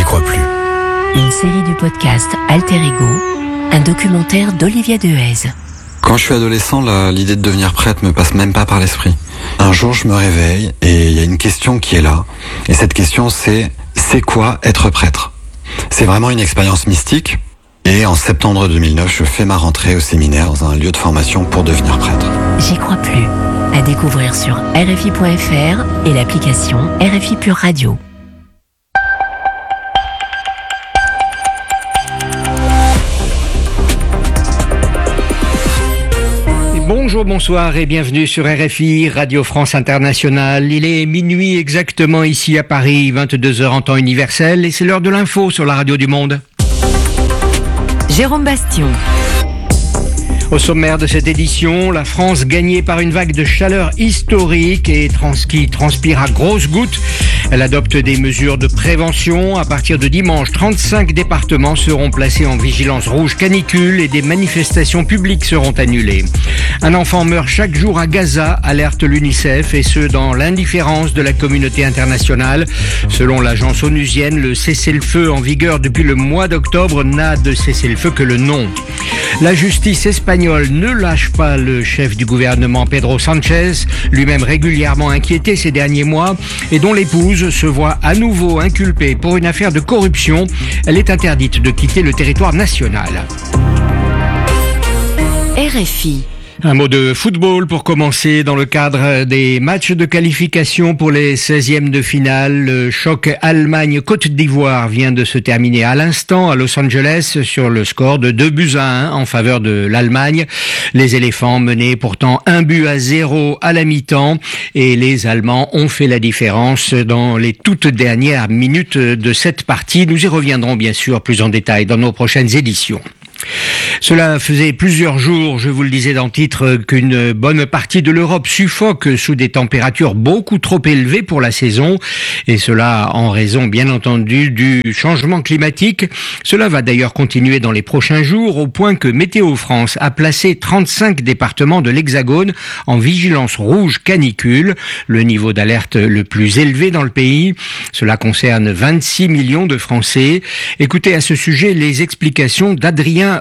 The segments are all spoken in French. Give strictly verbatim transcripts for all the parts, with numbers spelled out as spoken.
crois plus. Une série du podcast Alter Ego, un documentaire d'Olivier Dehaze. Quand je suis adolescent, là, l'idée de devenir prêtre me passe même pas par l'esprit. Un jour, je me réveille et il y a une question qui est là. Et cette question, c'est « C'est quoi être prêtre ?» C'est vraiment une expérience mystique. Et en septembre deux mille neuf, je fais ma rentrée au séminaire dans un lieu de formation pour devenir prêtre. J'y crois plus. À découvrir sur R F I point F R et l'application R F I Pure Radio. Bonjour, bonsoir et bienvenue sur R F I, Radio France Internationale. Il est minuit exactement ici à Paris, vingt-deux heures en temps universel, et c'est l'heure de l'info sur la radio du monde. Jérôme Bastion. Au sommaire de cette édition, la France gagnée par une vague de chaleur historique et trans- qui transpire à grosses gouttes. Elle adopte des mesures de prévention. À partir de dimanche, trente-cinq départements seront placés en vigilance rouge canicule et des manifestations publiques seront annulées. Un enfant meurt chaque jour à Gaza, alerte l'UNICEF, et ce dans l'indifférence de la communauté internationale. Selon l'agence onusienne, le cessez-le-feu en vigueur depuis le mois d'octobre n'a de cessez-le-feu que le nom. La justice espagnole ne lâche pas le chef du gouvernement Pedro Sánchez, lui-même régulièrement inquiété ces derniers mois et dont l'épouse se voit à nouveau inculpée pour une affaire de corruption. Elle est interdite de quitter le territoire national. R F I. Un mot de football pour commencer. Dans le cadre des matchs de qualification pour les seizièmes de finale, le choc Allemagne-Côte d'Ivoire vient de se terminer à l'instant à Los Angeles sur le score de deux buts à un en faveur de l'Allemagne. Les éléphants menaient pourtant un but à zéro à la mi-temps et les Allemands ont fait la différence dans les toutes dernières minutes de cette partie. Nous y reviendrons bien sûr plus en détail dans nos prochaines éditions. Cela faisait plusieurs jours, je vous le disais dans le titre, qu'une bonne partie de l'Europe suffoque sous des températures beaucoup trop élevées pour la saison, et cela en raison bien entendu du changement climatique. Cela va d'ailleurs continuer dans les prochains jours, au point que Météo France a placé trente-cinq départements de l'Hexagone en vigilance rouge canicule, le niveau d'alerte le plus élevé dans le pays. Cela concerne vingt-six millions de Français. Écoutez à ce sujet les explications d'Adrien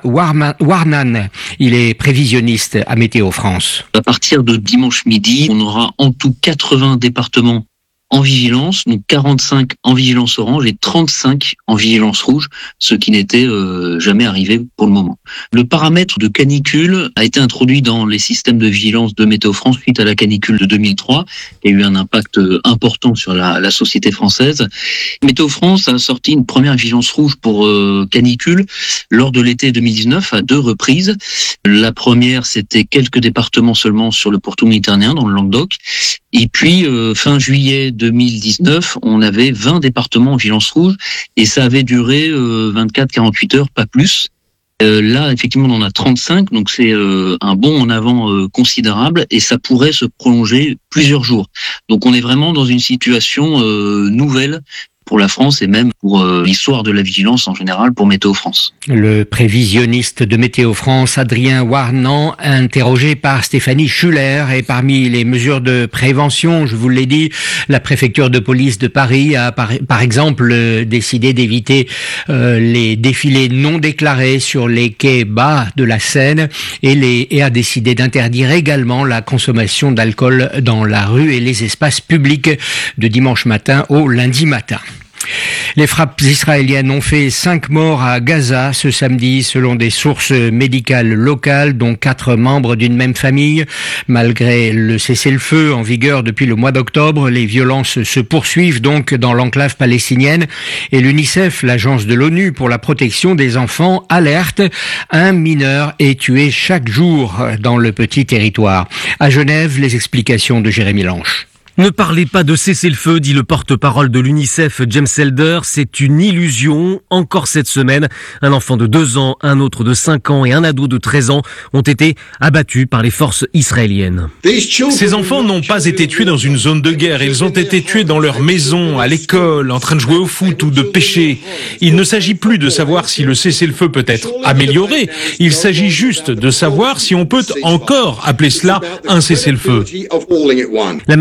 Warnan. Il est prévisionniste à Météo France. À partir de dimanche midi, on aura en tout quatre-vingts départements en vigilance, donc quarante-cinq en vigilance orange et trente-cinq en vigilance rouge, ce qui n'était euh, jamais arrivé pour le moment. Le paramètre de canicule a été introduit dans les systèmes de vigilance de Météo France suite à la canicule de deux mille trois, qui a eu un impact important sur la, la société française. Météo France a sorti une première vigilance rouge pour euh, canicule lors de l'été deux mille dix-neuf à deux reprises. La première, c'était quelques départements seulement sur le pourtour méditerranéen, dans le Languedoc. Et puis, euh, fin juillet deux mille dix-neuf, on avait vingt départements en vigilance rouge et ça avait duré euh, vingt-quatre à quarante-huit heures, pas plus. Euh, là, effectivement, on en a trente-cinq, donc c'est euh, un bond en avant euh, considérable et ça pourrait se prolonger plusieurs jours. Donc on est vraiment dans une situation euh, nouvelle pour la France et même pour euh, l'histoire de la vigilance en général pour Météo France. Le prévisionniste de Météo France, Adrien Warnan, interrogé par Stéphanie Schuller. Et parmi les mesures de prévention, je vous l'ai dit, la préfecture de police de Paris a par, par exemple euh, décidé d'éviter euh, les défilés non déclarés sur les quais bas de la Seine et, les, et a décidé d'interdire également la consommation d'alcool dans la rue et les espaces publics de dimanche matin au lundi matin. Les frappes israéliennes ont fait cinq morts à Gaza ce samedi, selon des sources médicales locales, dont quatre membres d'une même famille. Malgré le cessez-le-feu en vigueur depuis le mois d'octobre, les violences se poursuivent donc dans l'enclave palestinienne. Et l'UNICEF, l'agence de l'ONU pour la protection des enfants, alerte. Un mineur est tué chaque jour dans le petit territoire. À Genève, les explications de Jérémy Lanche. Ne parlez pas de cessez-le-feu, dit le porte-parole de l'UNICEF, James Elder. C'est une illusion. Encore cette semaine, un enfant de deux ans, un autre de cinq ans et un ado de treize ans ont été abattus par les forces israéliennes. Ces enfants n'ont pas été tués dans une zone de guerre. Ils ont été tués dans leur maison, à l'école, en train de jouer au foot ou de pêcher. Il ne s'agit plus de savoir si le cessez-le-feu peut être amélioré. Il s'agit juste de savoir si on peut encore appeler cela un cessez-le-feu. La majorité des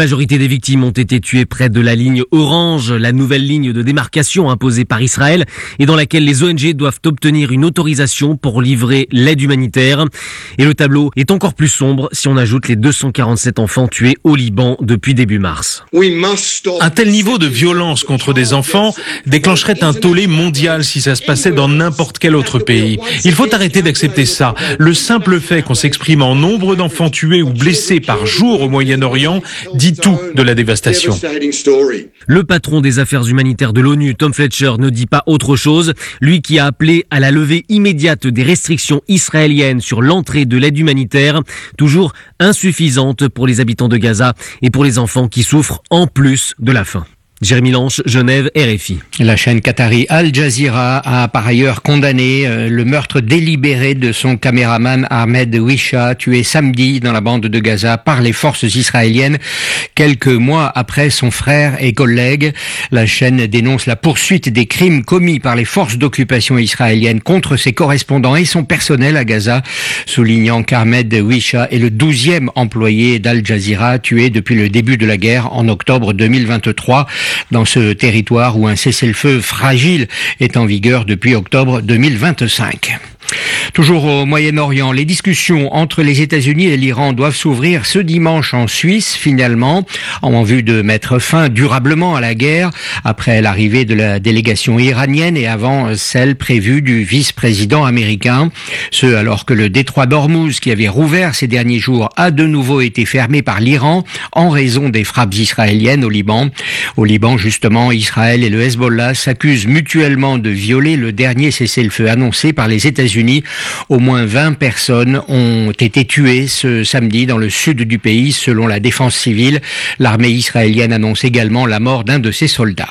des victimes ont été tuées près de la ligne orange, la nouvelle ligne de démarcation imposée par Israël et dans laquelle les O N G doivent obtenir une autorisation pour livrer l'aide humanitaire. Et le tableau est encore plus sombre si on ajoute les deux cent quarante-sept enfants tués au Liban depuis début mars. Un tel niveau de violence contre des enfants déclencherait un tollé mondial si ça se passait dans n'importe quel autre pays. Il faut arrêter d'accepter ça. Le simple fait qu'on s'exprime en nombre d'enfants tués ou blessés par jour au Moyen-Orient dit tout de la dévastation. Le patron des affaires humanitaires de l'ONU, Tom Fletcher, ne dit pas autre chose. Lui qui a appelé à la levée immédiate des restrictions israéliennes sur l'entrée de l'aide humanitaire, toujours insuffisante pour les habitants de Gaza et pour les enfants qui souffrent en plus de la faim. Jérémy Lanche, Genève, R F I. La chaîne qatari Al Jazeera a par ailleurs condamné euh, le meurtre délibéré de son caméraman Ahmed Wisha, tué samedi dans la bande de Gaza par les forces israéliennes, quelques mois après son frère et collègue. La chaîne dénonce la poursuite des crimes commis par les forces d'occupation israéliennes contre ses correspondants et son personnel à Gaza, soulignant qu'Ahmed Wisha est le douzième employé d'Al Jazeera tué depuis le début de la guerre en octobre deux mille vingt-trois. Dans ce territoire où un cessez-le-feu fragile est en vigueur depuis octobre deux mille vingt-cinq. Toujours au Moyen-Orient, les discussions entre les États-Unis et l'Iran doivent s'ouvrir ce dimanche en Suisse, finalement, en vue de mettre fin durablement à la guerre, après l'arrivée de la délégation iranienne et avant celle prévue du vice-président américain. Ce, alors que le détroit d'Ormuz, qui avait rouvert ces derniers jours, a de nouveau été fermé par l'Iran en raison des frappes israéliennes au Liban. Au Liban, justement, Israël et le Hezbollah s'accusent mutuellement de violer le dernier cessez-le-feu annoncé par les États-Unis. Au moins vingt personnes ont été tuées ce samedi dans le sud du pays, selon la défense civile. L'armée israélienne annonce également la mort d'un de ses soldats.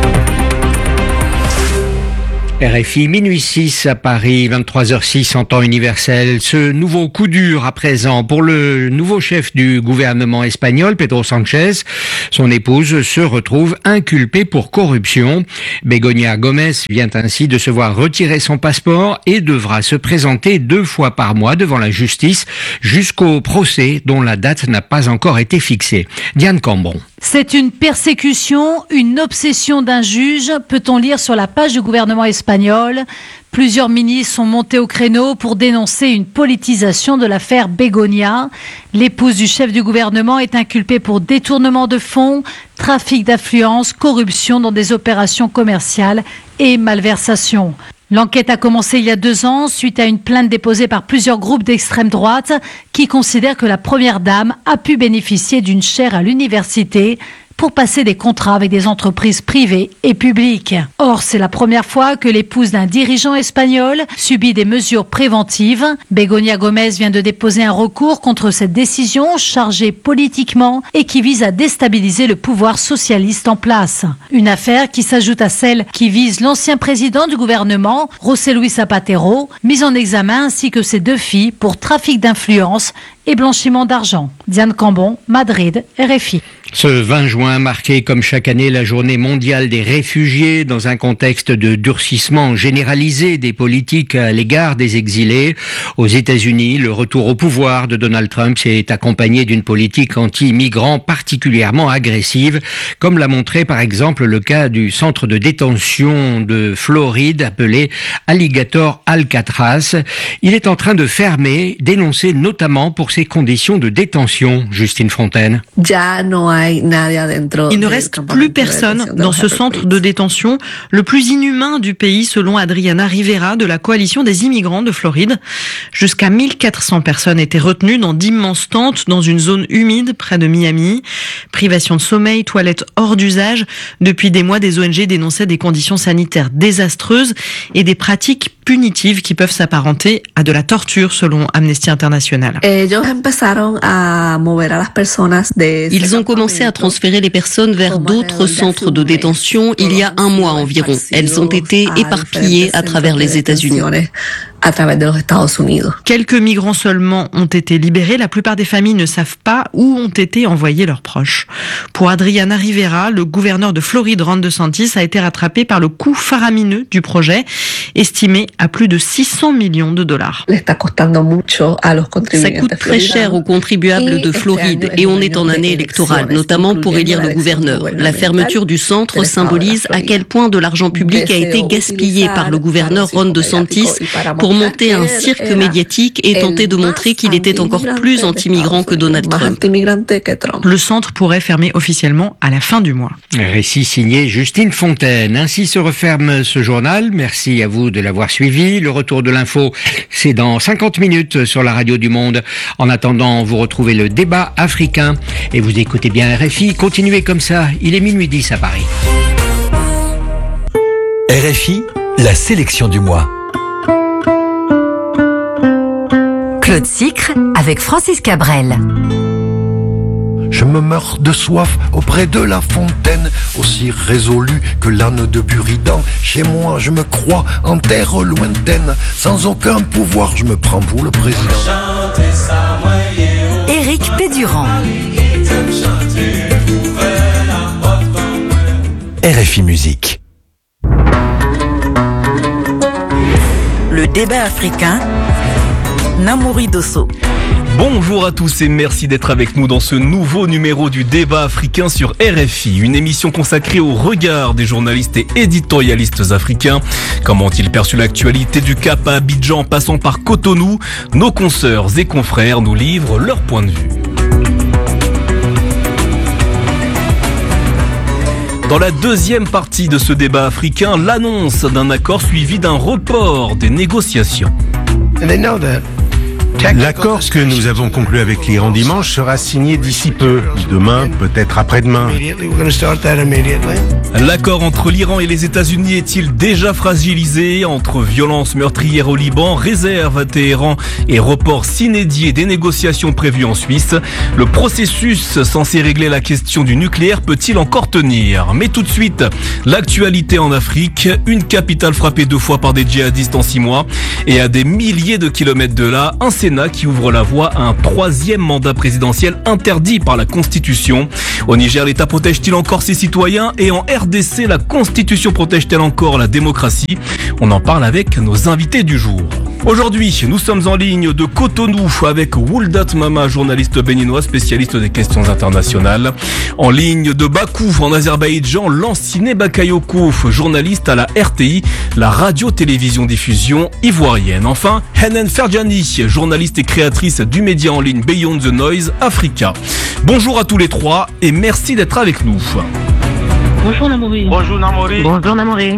R F I, minuit six à Paris, vingt-trois heures six en temps universel. Ce nouveau coup dur à présent pour le nouveau chef du gouvernement espagnol, Pedro Sánchez. Son épouse se retrouve inculpée pour corruption. Begoña Gómez vient ainsi de se voir retirer son passeport et devra se présenter deux fois par mois devant la justice jusqu'au procès dont la date n'a pas encore été fixée. Diane Cambron. C'est une persécution, une obsession d'un juge, peut-on lire sur la page du gouvernement espagnol. Plusieurs ministres sont montés au créneau pour dénoncer une politisation de l'affaire Begoña. L'épouse du chef du gouvernement est inculpée pour détournement de fonds, trafic d'influence, corruption dans des opérations commerciales et malversation. L'enquête a commencé il y a deux ans suite à une plainte déposée par plusieurs groupes d'extrême droite qui considèrent que la première dame a pu bénéficier d'une chaire à l'université pour passer des contrats avec des entreprises privées et publiques. Or, c'est la première fois que l'épouse d'un dirigeant espagnol subit des mesures préventives. Begoña Gómez vient de déposer un recours contre cette décision chargée politiquement et qui vise à déstabiliser le pouvoir socialiste en place. Une affaire qui s'ajoute à celle qui vise l'ancien président du gouvernement, José Luis Zapatero, mis en examen ainsi que ses deux filles pour trafic d'influence et blanchiment d'argent. Diane Cambon, Madrid, R F I. Ce vingt juin marquait comme chaque année la journée mondiale des réfugiés dans un contexte de durcissement généralisé des politiques à l'égard des exilés. Aux États-Unis, le retour au pouvoir de Donald Trump s'est accompagné d'une politique anti-migrants particulièrement agressive, comme l'a montré par exemple le cas du centre de détention de Floride appelé Alligator Alcatraz. Il est en train de fermer, dénoncé notamment pour ses conditions de détention. Justine Fontaine. Il ne reste plus personne dans ce centre de détention, le plus inhumain du pays selon Adriana Rivera de la coalition des immigrants de Floride. Jusqu'à mille quatre cents personnes étaient retenues dans d'immenses tentes dans une zone humide près de Miami. Privation de sommeil, toilettes hors d'usage. Depuis des mois, des O N G dénonçaient des conditions sanitaires désastreuses et des pratiques punitives qui peuvent s'apparenter à de la torture selon Amnesty International. Ils ont commencé à transférer les personnes vers d'autres centres de détention il y a un mois environ. Elles ont été éparpillées à travers les États-Unis. Quelques migrants seulement ont été libérés. La plupart des familles ne savent pas où ont été envoyés leurs proches. Pour Adriana Rivera, le gouverneur de Floride, Ron DeSantis, a été rattrapé par le coût faramineux du projet, estimé à plus de six cents millions de dollars. Ça coûte très cher aux contribuables de Floride et on est en année électorale, notamment pour élire le gouverneur. La fermeture du centre symbolise à quel point de l'argent public a été gaspillé par le gouverneur Ron DeSantis pour monter un cirque médiatique et tenter de montrer qu'il était encore plus anti-migrant que Donald Trump. Le centre pourrait fermer officiellement à la fin du mois. Récit signé Justine Fontaine. Ainsi se referme ce journal. Merci à vous de l'avoir suivi. Le retour de l'info, c'est dans cinquante minutes sur la radio du Monde. En attendant, vous retrouvez le débat africain et vous écoutez bien R F I. Continuez comme ça. Il est minuit dix à Paris. R F I, la sélection du mois. Claude Sicre avec Francis Cabrel. Je me meurs de soif auprès de la fontaine, aussi résolu que l'âne de Buridan. Chez moi, je me crois en terre lointaine, sans aucun pouvoir, je me prends pour le président. Éric Pédurand. R F I Musique. Le débat africain, Namouri Dosso. Bonjour à tous et merci d'être avec nous dans ce nouveau numéro du débat africain sur R F I, une émission consacrée au regard des journalistes et éditorialistes africains. Comment ont-ils perçu l'actualité du Cap à Abidjan en passant par Cotonou? Nos consoeurs et confrères nous livrent leur point de vue. Dans la deuxième partie de ce débat africain, l'annonce d'un accord suivi d'un report des négociations. L'accord que nous avons conclu avec l'Iran dimanche sera signé d'ici peu, demain, peut-être après-demain. L'accord entre l'Iran et les États-Unis est-il déjà fragilisé? Entre violences meurtrières au Liban, réserve à Téhéran et report s'inédit des négociations prévues en Suisse, le processus censé régler la question du nucléaire peut-il encore tenir? Mais tout de suite, l'actualité en Afrique, une capitale frappée deux fois par des djihadistes en six mois et à des milliers de kilomètres de là, un Sénat qui ouvre la voie à un troisième mandat présidentiel interdit par la Constitution. Au Niger, l'État protège-t-il encore ses citoyens? Et en R D C, la Constitution protège-t-elle encore la démocratie? On en parle avec nos invités du jour. Aujourd'hui, nous sommes en ligne de Cotonou avec Wouldat Mama, journaliste béninois spécialiste des questions internationales. En ligne de Bakou, en Azerbaïdjan, Lanciné Bakayoko, journaliste à la R T I, la radio-télévision diffusion ivoirienne. Enfin, Henen Ferjani, journaliste et créatrice du média en ligne Beyond the Noise Africa. Bonjour à tous les trois et merci d'être avec nous. Bonjour Namouri. Bonjour Namouri. Bonjour Namouri.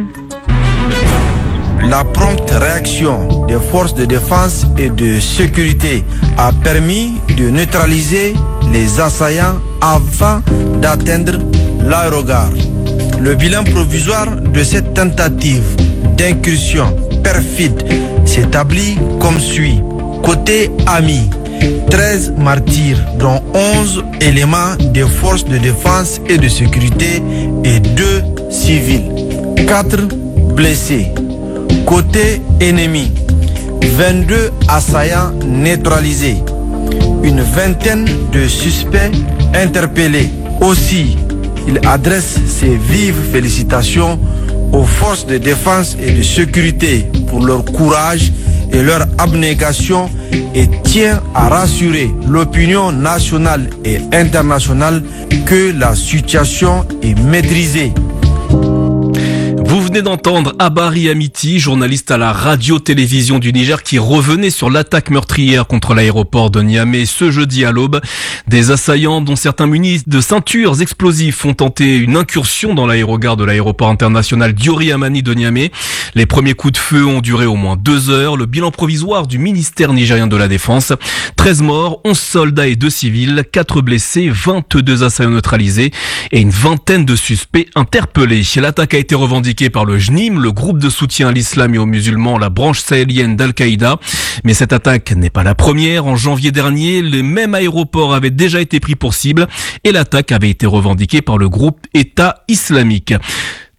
La prompte réaction des forces de défense et de sécurité a permis de neutraliser les assaillants avant d'atteindre l'aérogare. Le bilan provisoire de cette tentative d'incursion perfide s'établit comme suit. Côté ami, treize martyrs, dont onze éléments des forces de défense et de sécurité et deux civils. quatre blessés. Côté ennemi, vingt-deux assaillants neutralisés. Une vingtaine de suspects interpellés. Aussi, il adresse ses vives félicitations aux forces de défense et de sécurité pour leur courage et leur abnégation et tient à rassurer l'opinion nationale et internationale que la situation est maîtrisée. Vous venez d'entendre Abari Amiti, journaliste à la radio-télévision du Niger, qui revenait sur l'attaque meurtrière contre l'aéroport de Niamey ce jeudi à l'aube. Des assaillants, dont certains munis de ceintures explosives, ont tenté une incursion dans l'aérogare de l'aéroport international Diori Amani de Niamey. Les premiers coups de feu ont duré au moins deux heures. Le bilan provisoire du ministère nigérien de la Défense: treize morts, onze soldats et deux civils, quatre blessés, vingt-deux assaillants neutralisés et une vingtaine de suspects interpellés. L'attaque a été revendiquée par le J N I M, le groupe de soutien à l'islam et aux musulmans, la branche sahélienne d'Al-Qaïda. Mais cette attaque n'est pas la première. En janvier dernier, le même aéroport avait déjà été pris pour cible et l'attaque avait été revendiquée par le groupe État islamique.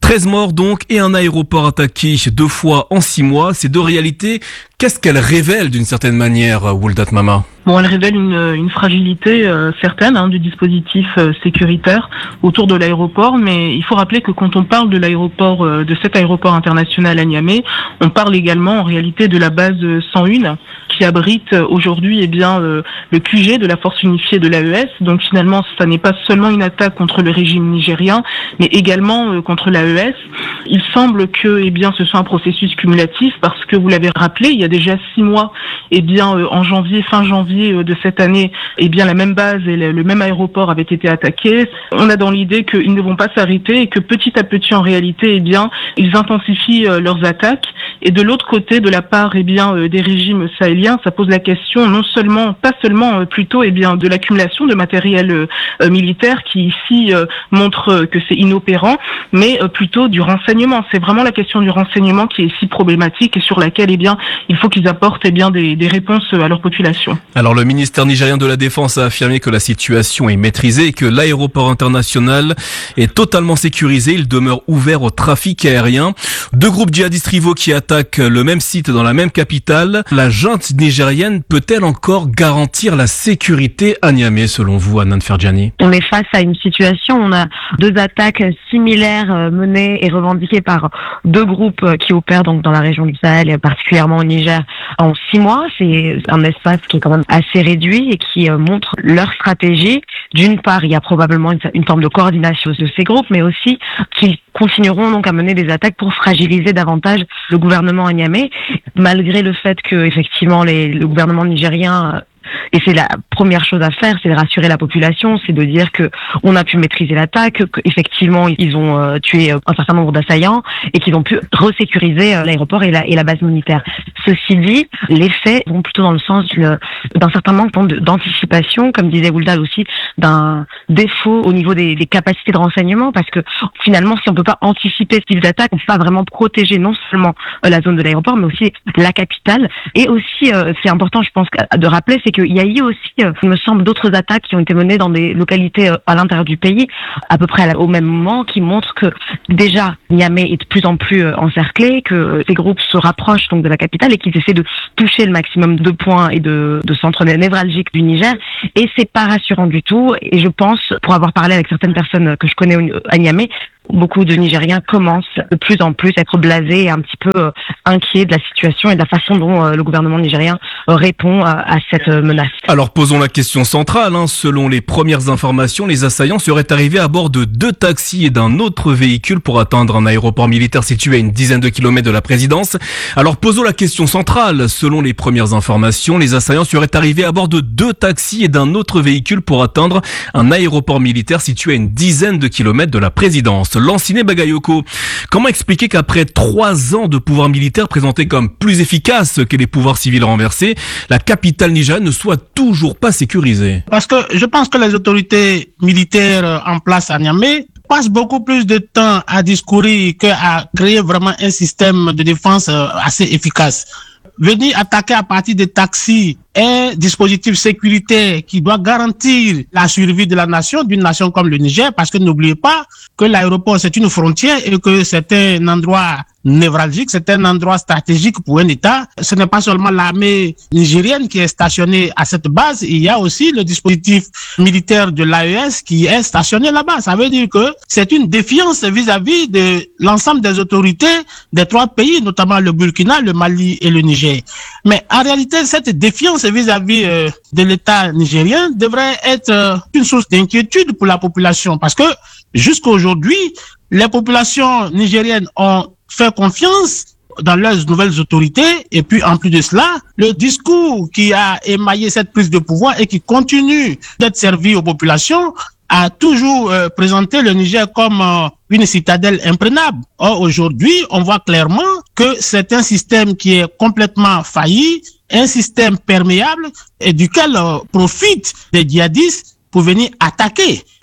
treize morts donc et un aéroport attaqué deux fois en six mois. Ces deux réalités, qu'est-ce qu'elles révèlent d'une certaine manière, Wouldat Mama ? Bon, elle révèle une, une fragilité euh, certaine hein, du dispositif euh, sécuritaire autour de l'aéroport, mais il faut rappeler que quand on parle de l'aéroport, euh, de cet aéroport international à Niamey, on parle également en réalité de la base cent un qui abrite euh, aujourd'hui eh bien euh, le Q G de la force unifiée de l'A E S. Donc finalement, ça n'est pas seulement une attaque contre le régime nigérien, mais également euh, contre l'A E S. Il semble que eh bien ce soit un processus cumulatif parce que vous l'avez rappelé, il y a déjà six mois, eh bien euh, en janvier, fin janvier de cette année, eh bien la même base et le même aéroport avaient été attaqués. On a dans l'idée qu'ils ne vont pas s'arrêter et que petit à petit, en réalité, eh bien ils intensifient euh, leurs attaques. Et de l'autre côté, de la part eh bien euh, des régimes sahéliens, ça pose la question non seulement, pas seulement euh, plutôt eh bien de l'accumulation de matériel euh, euh, militaire qui ici euh, montre euh, que c'est inopérant, mais euh, plutôt du renseignement. C'est vraiment la question du renseignement qui est ici problématique et sur laquelle eh bien il faut qu'ils apportent eh bien des, des réponses à leur population. Alors le ministère nigérien de la Défense a affirmé que la situation est maîtrisée et que l'aéroport international est totalement sécurisé. Il demeure ouvert au trafic aérien. Deux groupes djihadistes rivaux qui attaquent le même site dans la même capitale. La junte nigérienne peut-elle encore garantir la sécurité à Niamey, selon vous, Anand Ferjani ? On est face à une situation, on a deux attaques similaires menées et revendiquées par deux groupes qui opèrent donc dans la région du Sahel et particulièrement au Niger en six mois. C'est un espace qui est quand même assez réduit et qui euh, montre leur stratégie. D'une part, il y a probablement une, une forme de coordination de ces groupes, mais aussi qu'ils continueront donc à mener des attaques pour fragiliser davantage le gouvernement à Niamey, malgré le fait que effectivement les, le gouvernement nigérien et c'est la première chose à faire, c'est de rassurer la population, c'est de dire que on a pu maîtriser l'attaque, qu'effectivement ils ont euh, tué un certain nombre d'assaillants et qu'ils ont pu resécuriser euh, l'aéroport et la, et la base militaire. Ceci dit, les faits vont plutôt dans le sens le, d'un certain manque d'anticipation, comme disait Wouldat aussi, d'un défaut au niveau des, des capacités de renseignement, parce que finalement, si on peut pas anticiper ce type d'attaque, on peut pas vraiment protéger non seulement euh, la zone de l'aéroport, mais aussi la capitale. Et aussi, euh, c'est important, je pense, de rappeler, c'est qu'il y a eu aussi, euh, il me semble, d'autres attaques qui ont été menées dans des localités euh, à l'intérieur du pays, à peu près au même moment, qui montrent que déjà Niamey est de plus en plus euh, encerclé, que ces groupes se rapprochent donc de la capitale et qu'ils essaient de toucher le maximum de points et de, de centres névralgiques du Niger. Et c'est pas rassurant du tout. Et je pense, pour avoir parlé avec certaines personnes que je connais à Niamey, beaucoup de Nigériens commencent de plus en plus à être blasés et un petit peu euh, inquiets de la situation et de la façon dont euh, le gouvernement nigérien euh, répond à, à cette euh, menace. Alors posons la question centrale. Hein. Selon les premières informations, les assaillants seraient arrivés à bord de deux taxis et d'un autre véhicule pour atteindre un aéroport militaire situé à une dizaine de kilomètres de la présidence. Alors posons la question centrale. Selon les premières informations, les assaillants seraient arrivés à bord de deux taxis et d'un autre véhicule pour atteindre un aéroport militaire situé à une dizaine de kilomètres de la présidence. Lanciné Bagayoko, comment expliquer qu'après trois ans de pouvoir militaire présenté comme plus efficace que les pouvoirs civils renversés, la capitale nigérienne ne soit toujours pas sécurisée? Parce que je pense que les autorités militaires en place à Niamey passent beaucoup plus de temps à discourir qu'à créer vraiment un système de défense assez efficace. Venir attaquer à partir des taxis un dispositif sécuritaire qui doit garantir la survie de la nation, d'une nation comme le Niger, parce que n'oubliez pas que l'aéroport c'est une frontière et que c'est un endroit névralgique, c'est un endroit stratégique pour un État. Ce n'est pas seulement l'armée nigérienne qui est stationnée à cette base, il y a aussi le dispositif militaire de l'A E S qui est stationné là-bas. Ça veut dire que c'est une défiance vis-à-vis de l'ensemble des autorités des trois pays, notamment le Burkina, le Mali et le Niger. Mais en réalité, cette défiance vis-à-vis euh, de l'État nigérien devrait être euh, une source d'inquiétude pour la population, parce que jusqu'à aujourd'hui, les populations nigériennes ont fait confiance dans leurs nouvelles autorités, et puis en plus de cela, le discours qui a émaillé cette prise de pouvoir et qui continue d'être servi aux populations a toujours euh, présenté le Niger comme euh, une citadelle imprenable. Or, aujourd'hui, on voit clairement que c'est un système qui est complètement failli, un système perméable et duquel euh, profitent des djihadistes pour venir attaquer.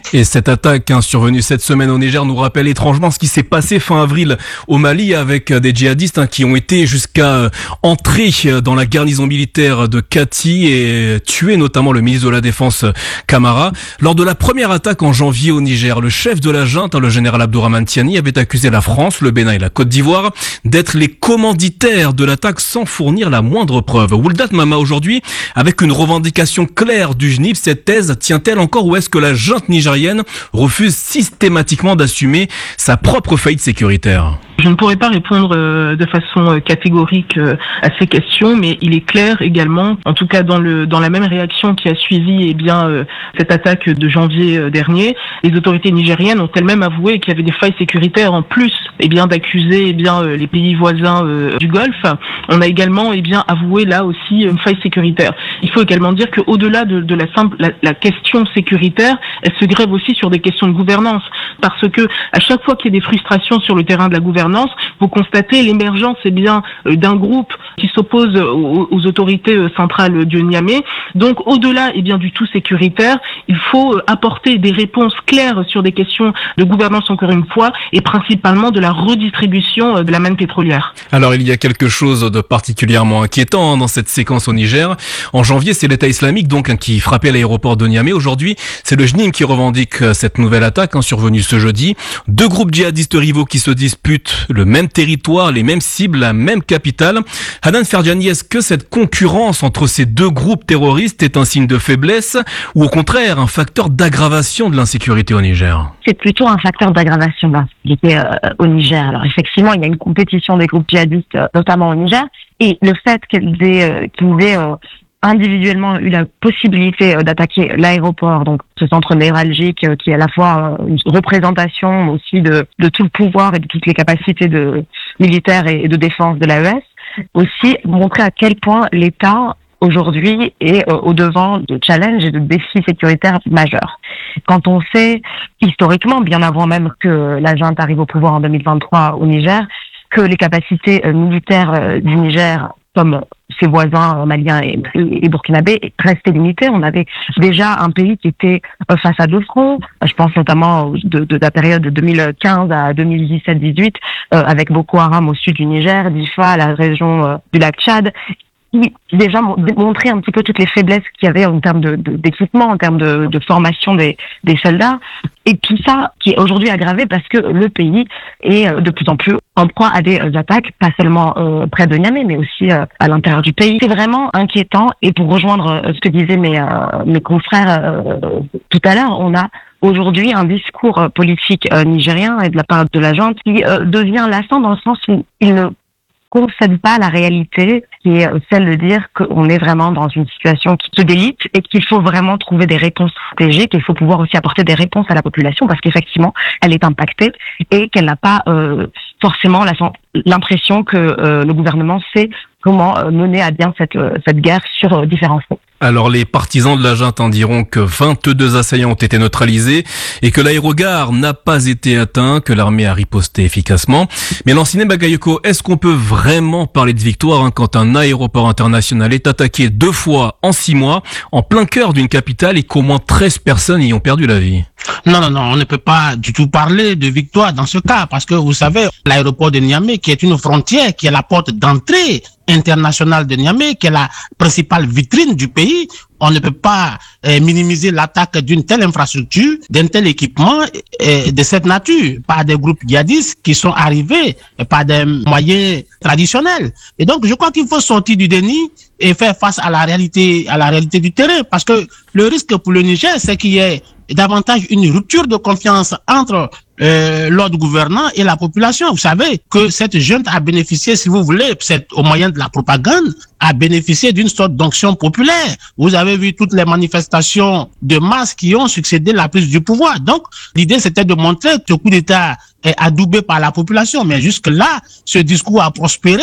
Et cette attaque hein, survenue cette semaine au Niger nous rappelle étrangement ce qui s'est passé fin avril au Mali avec des djihadistes hein, qui ont été jusqu'à euh, entrer dans la garnison militaire de Kati et tuer notamment le ministre de la Défense Camara. Lors de la première attaque en janvier au Niger, le chef de la junte, hein, le général Abdourahmane Tiani, avait accusé la France, le Bénin et la Côte d'Ivoire d'être les commanditaires de l'attaque sans fournir la moindre preuve. Wouldat Mama aujourd'hui, avec une revendication claire du J N I F, cette thèse tient-elle encore ou est-ce que la junte nigérienne refuse systématiquement d'assumer sa propre faillite sécuritaire? Je ne pourrais pas répondre euh, de façon euh, catégorique euh, à ces questions, mais il est clair également, en tout cas dans le dans la même réaction qui a suivi eh bien euh, cette attaque de janvier euh, dernier, les autorités nigériennes ont elles-mêmes avoué qu'il y avait des failles sécuritaires en plus eh bien d'accuser eh bien euh, les pays voisins euh, du Golfe. On a également eh bien avoué là aussi une faille sécuritaire. Il faut également dire que au-delà de, de la simple la, la question sécuritaire, elle se grève aussi sur des questions de gouvernance, parce que à chaque fois qu'il y a des frustrations sur le terrain de la gouvernance, vous constatez l'émergence eh bien d'un groupe qui s'oppose aux, aux autorités centrales de Niamey. Donc au-delà eh bien du tout sécuritaire, il faut apporter des réponses claires sur des questions de gouvernance encore une fois et principalement de la redistribution de la manne pétrolière. Alors il y a quelque chose de particulièrement inquiétant dans cette séquence au Niger. En janvier, c'est l'État islamique donc hein, qui frappait l'aéroport de Niamey. Aujourd'hui, c'est le J N I M qui revendique cette nouvelle attaque hein, survenue ce jeudi. Deux groupes djihadistes rivaux qui se disputent le même territoire, les mêmes cibles, la même capitale. Hanan Ferdiani, est-ce que cette concurrence entre ces deux groupes terroristes est un signe de faiblesse ou au contraire un facteur d'aggravation de l'insécurité au Niger? C'est plutôt un facteur d'aggravation de l'insécurité euh, au Niger. Alors effectivement, il y a une compétition des groupes djihadistes, euh, notamment au Niger, et le fait qu'ils aient, euh, qu'ils aient euh, individuellement eu la possibilité d'attaquer l'aéroport, donc ce centre névralgique qui est à la fois une représentation aussi de, de tout le pouvoir et de toutes les capacités de militaires et de défense de l'A E S, aussi montrer à quel point l'État aujourd'hui est au devant de challenges et de défis sécuritaires majeurs. Quand on sait historiquement, bien avant même que la junte arrive au pouvoir en deux mille vingt-trois au Niger, que les capacités militaires du Niger comme ses voisins maliens et, et burkinabés restaient limités. On avait déjà un pays qui était face à deux fronts. Je pense notamment de, de la période de deux mille quinze à deux mille dix-sept dix-huit, euh, avec Boko Haram au sud du Niger, Difa, la région euh, du lac Tchad, qui déjà montrait un petit peu toutes les faiblesses qu'il y avait en termes de, de, d'équipement, en termes de, de formation des, des soldats. Et tout ça qui est aujourd'hui aggravé parce que le pays est de plus en plus en proie à des attaques, pas seulement euh, près de Niamey, mais aussi euh, à l'intérieur du pays. C'est vraiment inquiétant. Et pour rejoindre euh, ce que disaient mes, euh, mes confrères euh, tout à l'heure, on a aujourd'hui un discours euh, politique euh, nigérien et de la part de la junte qui euh, devient lassant dans le sens où il ne concède pas la réalité qui est celle de dire qu'on est vraiment dans une situation qui se délite et qu'il faut vraiment trouver des réponses stratégiques. Il faut pouvoir aussi apporter des réponses à la population parce qu'effectivement, elle est impactée et qu'elle n'a pas euh, forcément la, l'impression que euh, le gouvernement sait comment euh, mener à bien cette, euh, cette guerre sur euh, différents fronts. Alors les partisans de la junte en diront que vingt-deux assaillants ont été neutralisés et que l'aérogare n'a pas été atteint, que l'armée a riposté efficacement. Mais Lanciné Bagayoko, est-ce qu'on peut vraiment parler de victoire hein, quand un aéroport international est attaqué deux fois en six mois, en plein cœur d'une capitale et qu'au moins treize personnes y ont perdu la vie? Non, non, non, on ne peut pas du tout parler de victoire dans ce cas parce que vous savez, l'aéroport de Niamey qui est une frontière, qui est la porte d'entrée internationale de Niamey, qui est la principale vitrine du pays, on ne peut pas euh, minimiser l'attaque d'une telle infrastructure, d'un tel équipement euh, de cette nature, par des groupes djihadistes qui sont arrivés par des moyens traditionnels. Et donc, je crois qu'il faut sortir du déni et faire face à la réalité, à la réalité du terrain, parce que le risque pour le Niger, c'est qu'il y ait davantage une rupture de confiance entre euh, l'ordre gouvernant et la population. Vous savez que cette junte a bénéficié, si vous voulez, c'est au moyen de la propagande, a bénéficié d'une sorte d'onction populaire. Vous avez vu toutes les manifestations de masse qui ont succédé à la prise du pouvoir. Donc, l'idée, c'était de montrer que ce coup d'État est adoubé par la population. Mais jusque-là, ce discours a prospéré.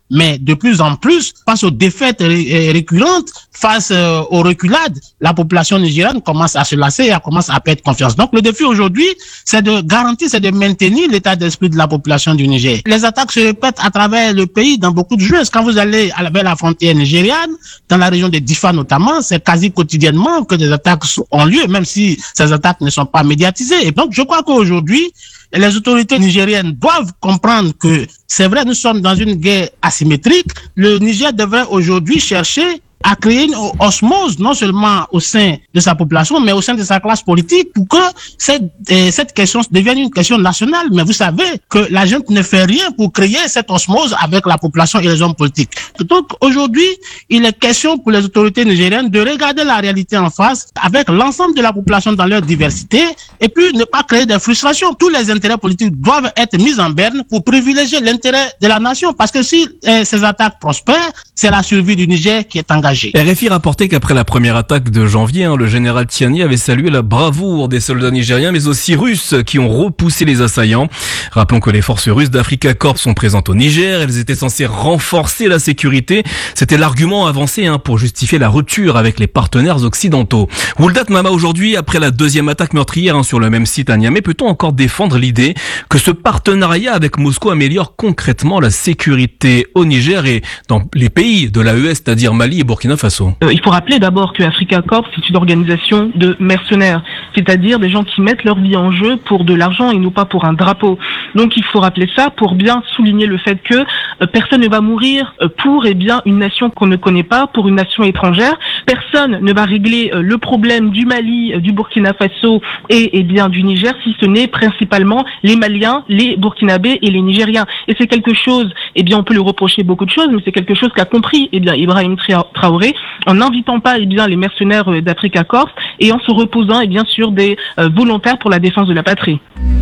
Mais de plus en plus, face aux défaites ré- récurrentes, face euh, aux reculades, la population nigériane commence à se lasser et elle commence à perdre confiance. Donc le défi aujourd'hui, c'est de garantir, c'est de maintenir l'état d'esprit de la population du Niger. Les attaques se répètent à travers le pays dans beaucoup de choses. Quand vous allez vers la frontière nigériane, dans la région de Difa notamment, c'est quasi quotidiennement que des attaques ont lieu, même si ces attaques ne sont pas médiatisées. Et donc je crois qu'aujourd'hui, les autorités nigériennes doivent comprendre que c'est vrai, nous sommes dans une guerre asymétrique. Le Niger devrait aujourd'hui chercher à créer une osmose, non seulement au sein de sa population, mais au sein de sa classe politique, pour que cette, euh, cette question devienne une question nationale. Mais vous savez que la junte ne fait rien pour créer cette osmose avec la population et les hommes politiques. Donc aujourd'hui, il est question pour les autorités nigériennes de regarder la réalité en face avec l'ensemble de la population dans leur diversité et puis ne pas créer des frustrations. Tous les intérêts politiques doivent être mis en berne pour privilégier l'intérêt de la nation, parce que si euh, ces attaques prospèrent, c'est la survie du Niger qui est engagée. R F I rapportait qu'après la première attaque de janvier, hein, le général Tiani avait salué la bravoure des soldats nigériens, mais aussi russes, qui ont repoussé les assaillants. Rappelons que les forces russes d'Africa Corps sont présentes au Niger. Elles étaient censées renforcer la sécurité. C'était l'argument avancé hein, pour justifier la rupture avec les partenaires occidentaux. Wouldat Mama, aujourd'hui, après la deuxième attaque meurtrière hein, sur le même site à Niamey, peut-on encore défendre l'idée que ce partenariat avec Moscou améliore concrètement la sécurité au Niger et dans les pays de l'A E S, c'est-à-dire Mali et Burkina Faso? Euh, il faut rappeler d'abord que Africa Corps, c'est une organisation de mercenaires, c'est-à-dire des gens qui mettent leur vie en jeu pour de l'argent et non pas pour un drapeau. Donc il faut rappeler ça pour bien souligner le fait que euh, personne ne va mourir euh, pour eh bien une nation qu'on ne connaît pas, pour une nation étrangère. Personne ne va régler euh, le problème du Mali, euh, du Burkina Faso et eh bien du Niger si ce n'est principalement les Maliens, les Burkinabés et les Nigériens. Et c'est quelque chose, eh bien on peut lui reprocher beaucoup de choses, mais c'est quelque chose qu'a compris eh bien Ibrahim Traoré en n'invitant pas eh bien les mercenaires euh, d'Africa Corps et en se reposant eh bien sur des euh, volontaires pour la défense de la patrie.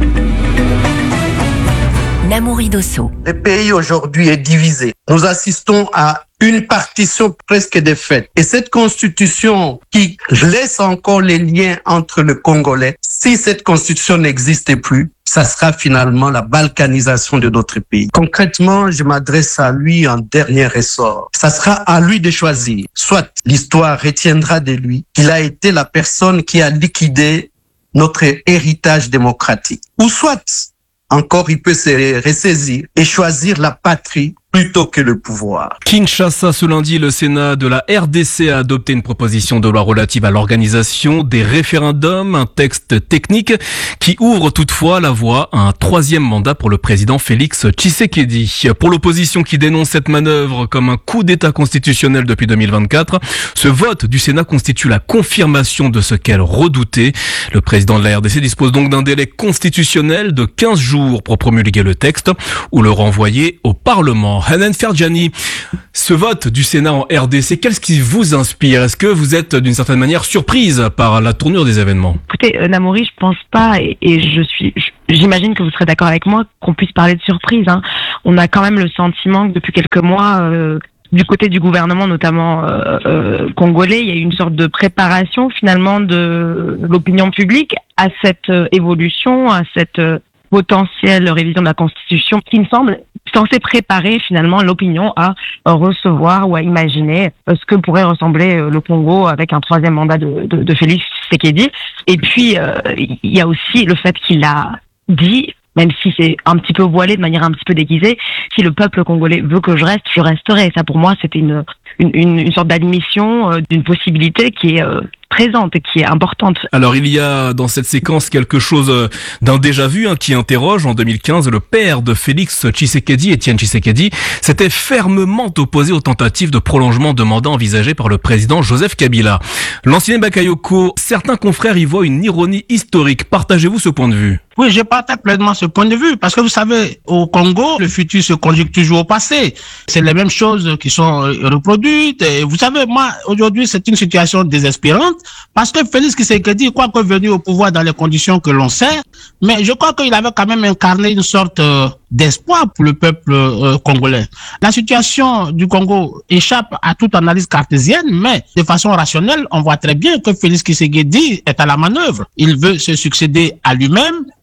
Namouri Dosso. Le pays aujourd'hui est divisé. Nous assistons à une partition presque défaite. Et cette constitution qui laisse encore les liens entre le Congolais, si cette constitution n'existait plus, ça sera finalement la balkanisation de notre pays. Concrètement, je m'adresse à lui en dernier ressort. Ça sera à lui de choisir. Soit l'histoire retiendra de lui qu'il a été la personne qui a liquidé notre héritage démocratique. Ou soit, encore il peut se ressaisir et choisir la patrie plutôt que le pouvoir. Kinshasa, ce lundi, le Sénat de la R D C a adopté une proposition de loi relative à l'organisation des référendums, un texte technique qui ouvre toutefois la voie à un troisième mandat pour le président Félix Tshisekedi. Pour l'opposition qui dénonce cette manœuvre comme un coup d'État constitutionnel depuis deux mille vingt-quatre, ce vote du Sénat constitue la confirmation de ce qu'elle redoutait. Le président de la R D C dispose donc d'un délai constitutionnel de quinze jours pour promulguer le texte ou le renvoyer au Parlement. Hanan Ferjani, ce vote du Sénat en R D C, qu'est-ce qui vous inspire? Est-ce que vous êtes d'une certaine manière surprise par la tournure des événements? Écoutez, euh, Namouri, je pense pas, et, et je suis, j'imagine que vous serez d'accord avec moi, qu'on puisse parler de surprise. Hein. On a quand même le sentiment que depuis quelques mois, euh, du côté du gouvernement, notamment euh, euh, congolais, il y a eu une sorte de préparation finalement de l'opinion publique à cette euh, évolution, à cette euh, potentielle révision de la Constitution qui me semble censée préparer finalement l'opinion à recevoir ou à imaginer ce que pourrait ressembler le Congo avec un troisième mandat de, de, de Félix Tshisekedi. Et puis, euh, il y a aussi le fait qu'il a dit, même si c'est un petit peu voilé, de manière un petit peu déguisée, si le peuple congolais veut que je reste, je resterai. Ça, pour moi, c'était une, une, une, une sorte d'admission euh, d'une possibilité qui est euh, présente et qui est importante. Alors il y a dans cette séquence quelque chose d'un déjà vu hein, qui interroge. En deux mille quinze, le père de Félix Tshisekedi, Étienne Tshisekedi, s'était fermement opposé aux tentatives de prolongement de mandat envisagées par le président Joseph Kabila. L'ancien Bakayoko, certains confrères y voient une ironie historique. Partagez-vous ce point de vue? Oui, je partage pleinement ce point de vue parce que vous savez, au Congo, le futur se conjugue toujours au passé. C'est les mêmes choses qui sont reproduites. Et vous savez, moi, aujourd'hui, c'est une situation désespérante parce que Félix Tshisekedi, quoi que venu au pouvoir dans les conditions que l'on sait, mais je crois qu'il avait quand même incarné une sorte euh, d'espoir pour le peuple euh, congolais. La situation du Congo échappe à toute analyse cartésienne, mais de façon rationnelle, on voit très bien que Félix Tshisekedi est à la manœuvre. Il veut se succéder à lui-même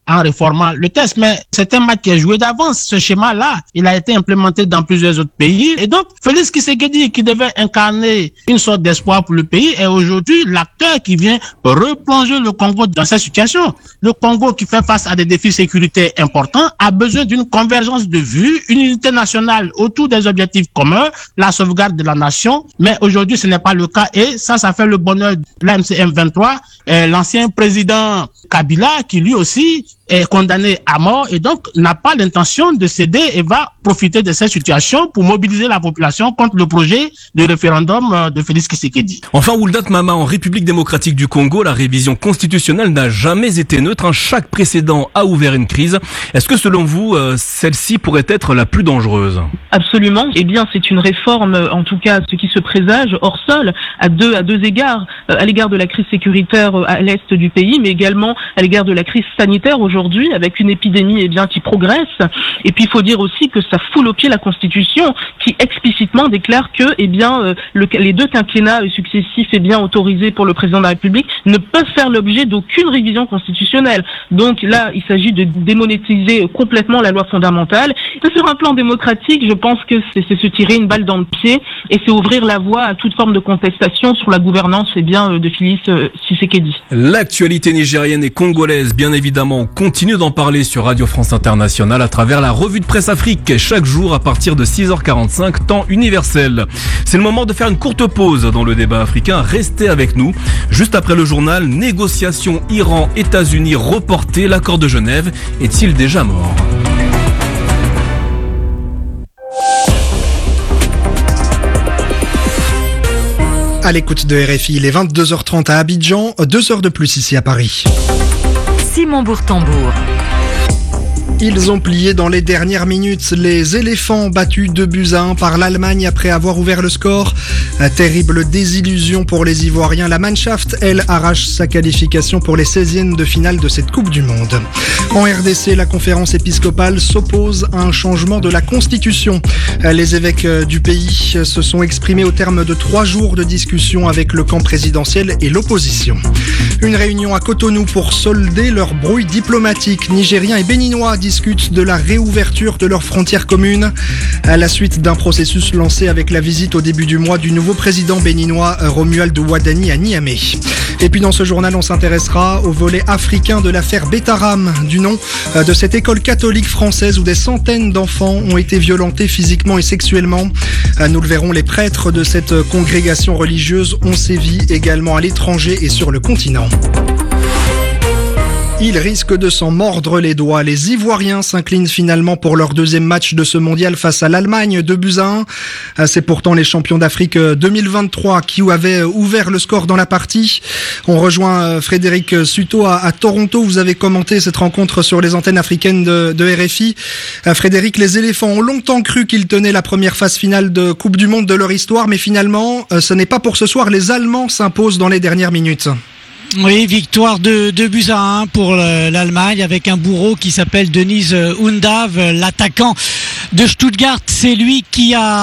en réformant le test. Mais c'est un match qui est joué d'avance. Ce schéma-là, il a été implémenté dans plusieurs autres pays. Et donc, Félix Tshisekedi, qui devait incarner une sorte d'espoir pour le pays, est aujourd'hui l'acteur qui vient replonger le Congo dans cette situation. Le Congo, qui fait face à des défis sécuritaires importants, a besoin d'une convergence de vues, une unité nationale autour des objectifs communs, la sauvegarde de la nation. Mais aujourd'hui, ce n'est pas le cas. Et ça, ça fait le bonheur de l'A M C M vingt-trois, euh, l'ancien président Kabila, qui lui aussi est condamné à mort et donc n'a pas l'intention de céder et va profiter de cette situation pour mobiliser la population contre le projet de référendum de Félix Tshisekedi. Enfin, Wouldat Mama, en République démocratique du Congo, la révision constitutionnelle n'a jamais été neutre. Chaque précédent a ouvert une crise. Est-ce que selon vous, euh, celle-ci pourrait être la plus dangereuse? Absolument. Eh bien, c'est une réforme, en tout cas, ce qui se présage hors sol, à deux, à deux égards. Euh, à l'égard de la crise sécuritaire à l'est du pays, mais également à l'égard de la crise sanitaire aujourd'hui, avec une épidémie eh bien, qui progresse. Et puis, il faut dire aussi que ça foule au pied la Constitution, qui explicitement déclare que eh bien, euh, le, les deux quinquennats successifs eh bien, autorisés pour le président de la République ne peuvent faire l'objet d'aucune révision constitutionnelle. Donc là, il s'agit de démonétiser complètement la loi fondamentale. Et sur un plan démocratique, je pense que c'est, c'est se tirer une balle dans le pied et c'est ouvrir la voie à toute forme de contestation sur la gouvernance eh bien, de Félix Tshisekedi. L'actualité nigérienne et congolaise, bien évidemment, on continue d'en parler sur Radio France Internationale à travers la revue de presse Afrique, chaque jour à partir de six heures quarante-cinq, temps universel. C'est le moment de faire une courte pause dans le débat africain. Restez avec nous. Juste après le journal, négociations Iran-États-Unis reportées, l'accord de Genève est-il déjà mort ? À l'écoute de R F I, il est vingt-deux heures trente à Abidjan, deux heures de plus ici à Paris. Simon Bourtambour. Ils ont plié dans les dernières minutes. Les éléphants battus deux buts à un par l'Allemagne après avoir ouvert le score. Une terrible désillusion pour les Ivoiriens. La Mannschaft, elle, arrache sa qualification pour les seizièmes de finale de cette Coupe du Monde. En R D C, la conférence épiscopale s'oppose à un changement de la Constitution. Les évêques du pays se sont exprimés au terme de trois jours de discussion avec le camp présidentiel et l'opposition. Une réunion à Cotonou pour solder leur brouille diplomatique. Nigériens et Béninois discutent de la réouverture de leurs frontières communes à la suite d'un processus lancé avec la visite au début du mois du nouveau président béninois Romuald Wadani à Niamey. Et puis dans ce journal, on s'intéressera au volet africain de l'affaire Betaram, du nom de cette école catholique française où des centaines d'enfants ont été violentés physiquement et sexuellement. Nous le verrons, les prêtres de cette congrégation religieuse ont sévi également à l'étranger et sur le continent. Ils risquent de s'en mordre les doigts. Les Ivoiriens s'inclinent finalement pour leur deuxième match de ce mondial face à l'Allemagne, deux buts à un. C'est pourtant les champions d'Afrique deux mille vingt-trois qui avaient ouvert le score dans la partie. On rejoint Frédéric Suto à, à Toronto. Vous avez commenté cette rencontre sur les antennes africaines de, de R F I. Frédéric, les éléphants ont longtemps cru qu'ils tenaient la première phase finale de Coupe du Monde de leur histoire, mais finalement, ce n'est pas pour ce soir. Les Allemands s'imposent dans les dernières minutes. Oui, victoire de deux buts à un pour l'Allemagne avec un bourreau qui s'appelle Dennis Undav, l'attaquant de Stuttgart. C'est lui qui a